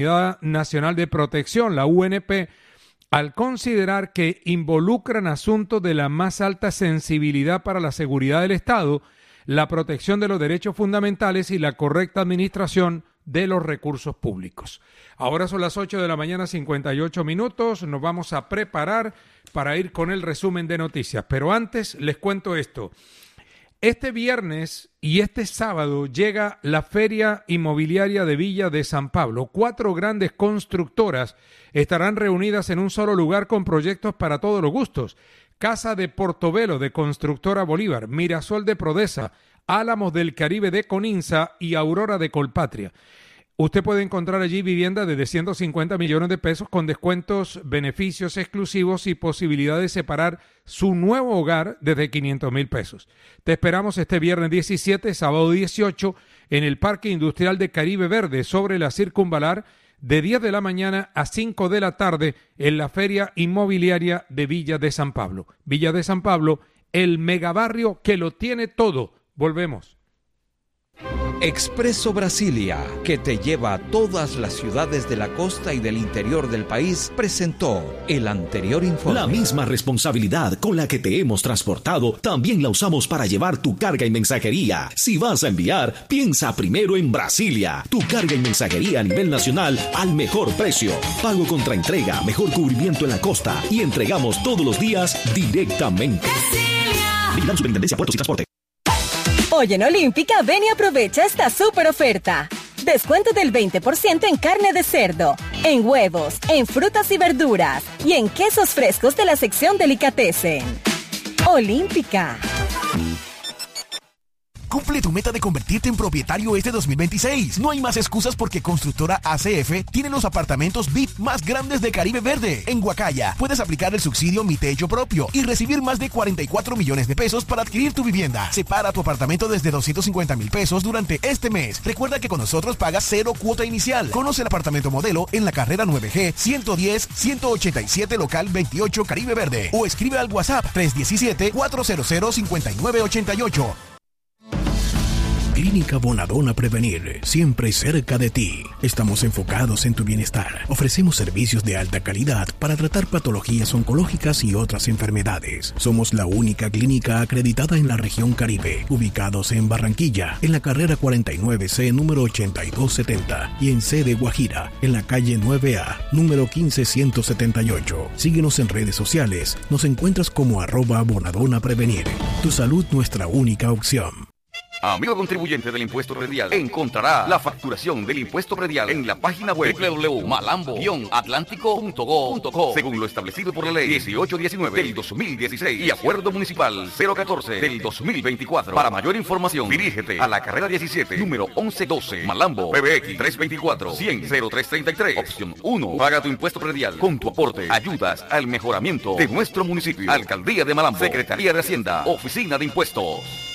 Unidad Nacional de Protección, la UNP, al considerar que involucran asuntos de la más alta sensibilidad para la seguridad del Estado, la protección de los derechos fundamentales y la correcta administración de los recursos públicos. Ahora son las 8 de la mañana, 58 minutos. Nos vamos a preparar para ir con el resumen de noticias. Pero antes les cuento esto. Este viernes y este sábado llega la Feria Inmobiliaria de Villa de San Pablo. 4 grandes constructoras estarán reunidas en un solo lugar con proyectos para todos los gustos. Casa de Portobelo de Constructora Bolívar, Mirasol de Prodesa, Álamos del Caribe de Coninza y Aurora de Colpatria. Usted puede encontrar allí vivienda desde 150 millones de pesos con descuentos, beneficios exclusivos y posibilidad de separar su nuevo hogar desde 500 mil pesos. Te esperamos este viernes 17, sábado 18 en el Parque Industrial de Caribe Verde sobre la Circunvalar de 10 de la mañana a 5 de la tarde en la Feria Inmobiliaria de Villa de San Pablo. Villa de San Pablo, el megabarrio que lo tiene todo. Volvemos. Expreso Brasilia, que te lleva a todas las ciudades de la costa y del interior del país, presentó el anterior informe. La misma responsabilidad con la que te hemos transportado, también la usamos para llevar tu carga y mensajería. Si vas a enviar, piensa primero en Brasilia. Tu carga y mensajería a nivel nacional al mejor precio. Pago contra entrega, mejor cubrimiento en la costa y entregamos todos los días directamente. Vigilamos Superintendencia de Puertos y Transporte. Hoy en Olímpica, ven y aprovecha esta súper oferta. Descuento del 20% en carne de cerdo, en huevos, en frutas y verduras y en quesos frescos de la sección Delicatessen. Olímpica. Cumple tu meta de convertirte en propietario este 2026. No hay más excusas porque Constructora ACF tiene los apartamentos VIP más grandes de Caribe Verde. En Guacaya puedes aplicar el subsidio Mi Techo Propio y recibir más de 44 millones de pesos para adquirir tu vivienda. Separa tu apartamento desde 250 mil pesos durante este mes. Recuerda que con nosotros pagas 0 cuota inicial. Conoce el apartamento modelo en la carrera 9G 110-187 local 28 Caribe Verde o escribe al WhatsApp 317-400-5988. Clínica Bonadona Prevenir, siempre cerca de ti. Estamos enfocados en tu bienestar. Ofrecemos servicios de alta calidad para tratar patologías oncológicas y otras enfermedades. Somos la única clínica acreditada en la región Caribe, ubicados en Barranquilla, en la carrera 49C número 8270 y en C de Guajira, en la calle 9A, número 15178. Síguenos en redes sociales. Nos encuentras como @Bonadona Prevenir. Tu salud, nuestra única opción. Amigo contribuyente del impuesto predial, encontrará la facturación del impuesto predial en la página web www.malambo-atlántico.go.co según lo establecido por la ley 1819 del 2016 y acuerdo municipal 014 del 2024. Para mayor información, dirígete a la carrera 17, número 1112, Malambo, PBX 324-100-0333, opción 1. Paga tu impuesto predial. Con tu aporte, ayudas al mejoramiento de nuestro municipio. Alcaldía de Malambo, Secretaría de Hacienda, Oficina de Impuestos.